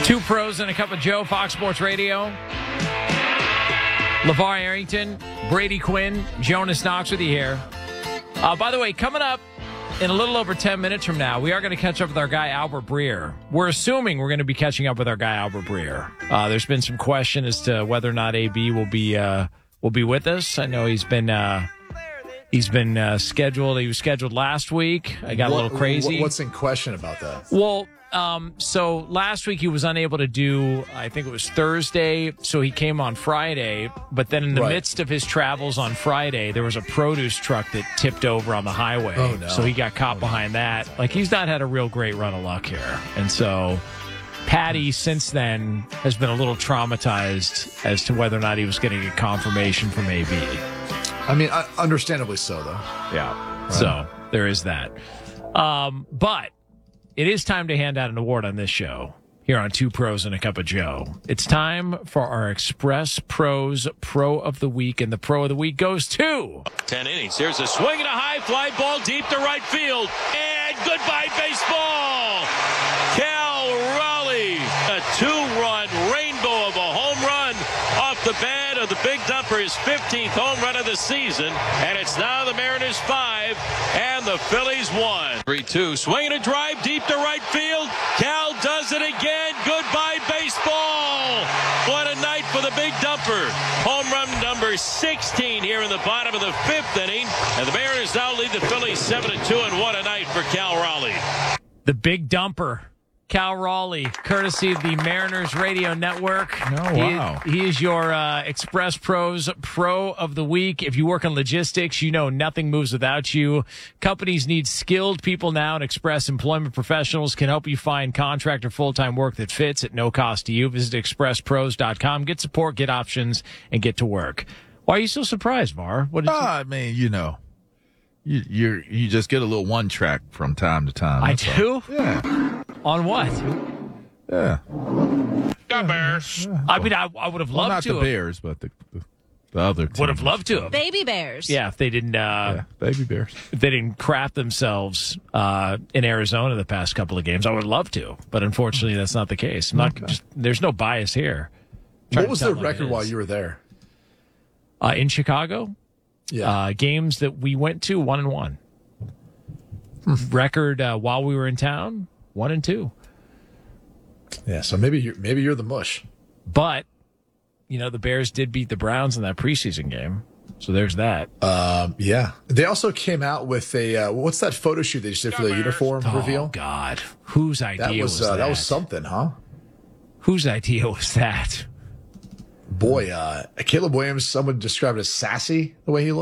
Two pros and a cup of Joe, Fox Sports Radio. LeVar Arrington, Brady Quinn, Jonas Knox with you here. By the way, coming up in a little over 10 minutes from now, we are going to catch up with our guy, Albert Breer. We're assuming we're going to be catching up with our guy, Albert Breer. There's been some question as to whether or not AB will be with us. I know he's been scheduled. He was scheduled last week. I got a little crazy. What's in question about that? Well, so last week he was unable to do, I think it was Thursday, so he came on Friday, but then in the midst of his travels on Friday, there was a produce truck that tipped over on the highway. Oh, no. So he got caught behind that. Like, he's not had a real great run of luck here. And so Patty, since then, has been a little traumatized as to whether or not he was going to get confirmation from AB. I mean, understandably so, though. Yeah. Right. So there is that. But it is time to hand out an award on this show here on Two Pros and a Cup of Joe. It's time for our Express Pros Pro of the Week, and the Pro of the Week goes to 10 innings. Here's a swing and a high fly ball deep to right field, and goodbye baseball. Cal Raleigh, a 2-run rainbow of a home run off the bat of the Big Dumper, his 15th home run of the season, and it's now the Mariners 5 and the Phillies 1. 3-2, swinging a drive deep to right field. Cal does it again. Goodbye baseball. What a night for the Big Dumper. Home run number 16 here in the bottom of the 5th inning, and the Mariners now lead the Phillies 7-2, and what a night for Cal Raleigh. the Big Dumper, Cal Raleigh, courtesy of the Mariners Radio Network. Oh, wow. He is your Express Pros Pro of the Week. If you work in logistics, you know nothing moves without you. Companies need skilled people now, and Express Employment Professionals can help you find contract or full-time work that fits at no cost to you. Visit expresspros.com. Get support, get options, and get to work. Why are you so surprised, Var? What did I mean, you know, you just get a little one track from time to time. I That's do? all. Yeah. On what? Yeah. The Bears. I mean, I would have loved Not to. the Bears, but the other teams. Would have loved to. Baby Bears. Yeah, if they didn't. Baby Bears. If they didn't crap themselves in Arizona the past couple of games, I would love to. But unfortunately, that's not the case. There's no bias here. What was the record while you were there? In Chicago? Yeah. Games that we went to, 1-1. Record while we were in town, 1-2. Yeah, so maybe you're the mush. But, you know, the Bears did beat the Browns in that preseason game. So there's that. Yeah. They also came out with a, what's that photo shoot they just did for the uniform reveal? Oh, God. Whose idea was that? That was something, huh? Whose idea was that? Boy, Caleb Williams, someone described as sassy the way he looked.